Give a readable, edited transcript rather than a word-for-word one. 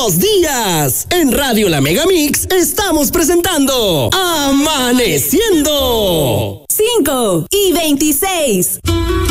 los días. En Radio La Megamix estamos presentando Amaneciendo. 5:26.